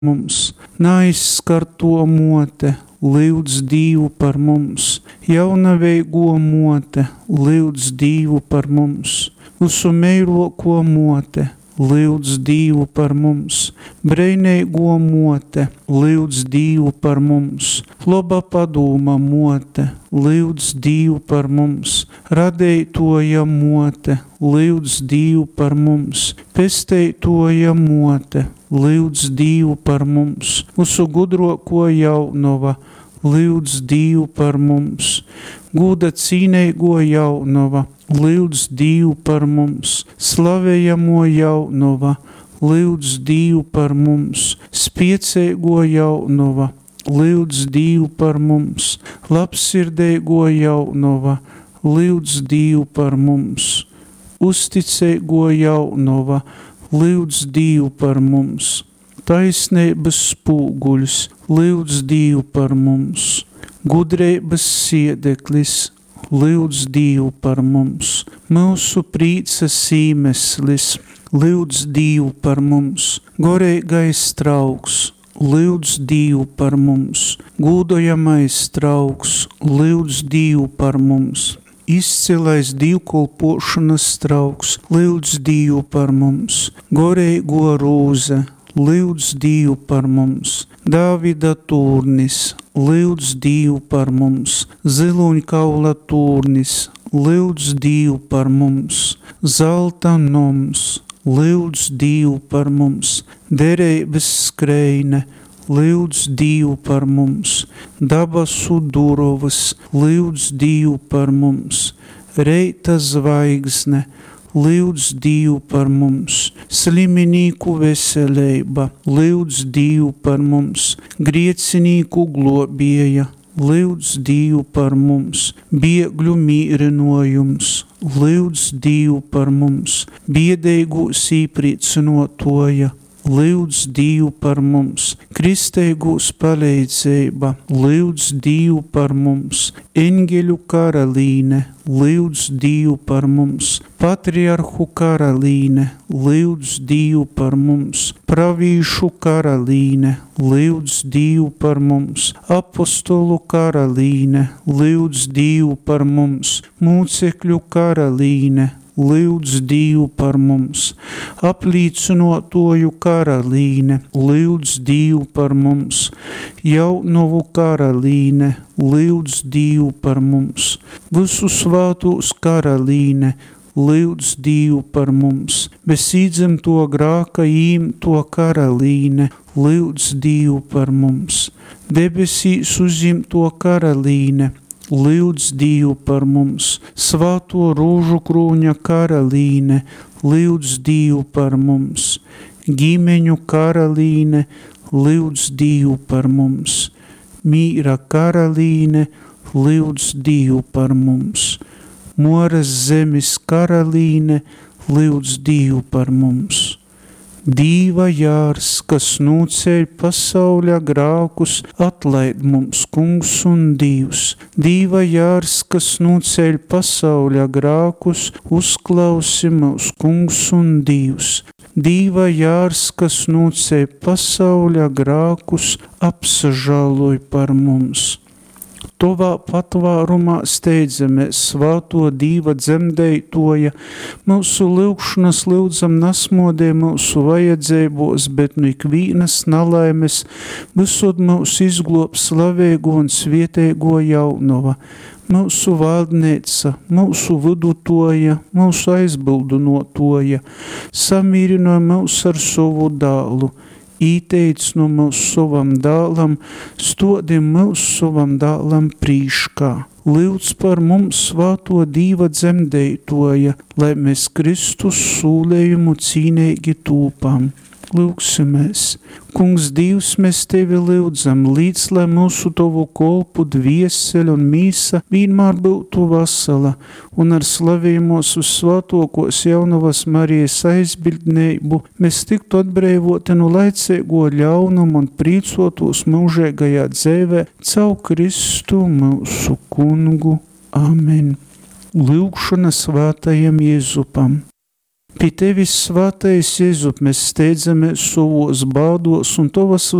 mums, neaizskarto mote, lūdz Dievu par mums, jaunaveigo mote, lūdz Dievu par mums, visu mīļāko mote, lūdz Dievu par mums, breinīgo mote, lūdz Dievu par mums, laba padoma mote, lūdz Dievu par mums, radētoja mote, lūdz Dievu par mums, pesteitoja mote, lūdz Dievu par mums, visu gudroko jaunava, lūdz Dievu par mums, guda cīneigo jaunava, lūdz Dievu par mums, slavējamo jaunava, lūdz Dievu par mums, spieceigo jaunava, lūdz Dievu par mums, labsirdeigo jaunava, lūdz Dievu par mums, uzticeigo jaunava, lūdz Dievu par mums, taisnības spūguļs, lūdz Dievu par mums, gudreibas siedeklis, lūdz Dievu par mums, mūsu prīcas īmeslis, lūdz Dievu par mums, goreigais trauks, lūdz Dievu par mums, gūdojamais trauks, lūdz Dievu par mums, izcilais dievkalpošanas trauks, lūdz Dievu par mums, goreigo rūze, lūdz Dievu par mums, Dāvida tūrnis, lūdz Dievu par mums, ziluņkaula tūrnis, lūdz Dievu par mums, zelta noms, lūdz Dievu par mums, derības skreine, lūdz Dievu par mums, dabasu durovas, lūdz Dievu par mums, reita zvaigzne, lūdz Dievu par mums, sliminīku veselība, lūdz Dievu par mums, griecinīku globieja, lūdz Dievu par mums, biegļu mīrinojums, lūdz Dievu par mums, biedeigu sīprīcinotoja, lūdz Dievu par mums, kristeigus palīdzība, lūdz Dievu par mums, eņģeļu karalīne, lūdz Dievu par mums, patriarhu karalīne, lūdz Dievu par mums, pravīšu karalīne, lūdz Dievu par mums, apostolu karalīne, lūdz Dievu par mums, mūcekļu karalīne, lūdz Dievu par mums, aplīcinotoju karalīne, lūdz Dievu par mums, jaunovu karalīne, lūdz Dievu par mums, visu svātūs karalīne, lūdz Dievu par mums, besīdzimto grāka īmto karalīne, lūdz Dievu par mums, debesīs uzimto karalīne, lūdz Dievu par mums, svāto rūžu krūņa karalīne, lūdz Dievu par mums, ģimeņu karalīne, lūdz Dievu par mums, mīra karalīne, lūdz Dievu par mums, moras zemes karalīne, lūdz Dievu par mums. Dīva jārs, kas nūceļ pasauļa grākus, atlaid mums kungs un Dievs. Dīva jārs, kas nūceļ pasauļa grākus, uzklausi mūs kungs un Dievs. Dīva jārs, kas nūceļ pasauļa grākus, apsažāloj par mums. Tovā patvārumā steidzamies svāto Dīva dzemdeitoja, mūsu lūgšanas lūdzam nasmodē mūsu vajadzēbos, bet nu ikvīnas nalaimes, visod mūs izglob slavēgo un svietēgo jaunova, mūsu valdneica, mūsu vidutoja, mūsu aizbildunotoja, samīrinoja mūs ar savu dālu, īteic no mūsu savam dālam, stodim mūsu savam dālam prīškā. Lūdz par mums svāto Dīva dzemdeitoja, lai mēs Kristus sūlējumu cīnīgi tūpam. Lūksimies. Kungs Dievs, mēs Tevi lūdzam, līdz lai mūsu Tavu kolpu dvieseli un mīsa vienmēr būtu vasala, un ar slavījumos uz svātokos jaunavas Marijas aizbildneibu mēs tiktu atbrīvoti no laicīgo ļaunumu un prīcotos mūžīgajā dzīvē caur Kristu mūsu kungu. Amen. Lūgšana svātajam Jēzupam. Pie tevis, svētais Jēzup, mēs steidzamies savos bādos un tavas